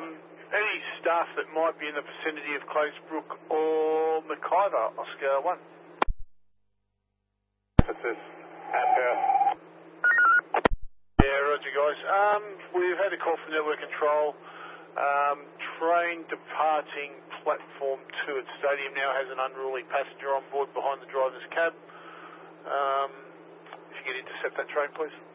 Any staff that might be in the vicinity of Claysbrook or McIver, Oscar 1. Yeah, roger guys. We've had a call from Network Control. Train departing platform 2 at Stadium now has an unruly passenger on board behind the driver's cab. If you could intercept that train please.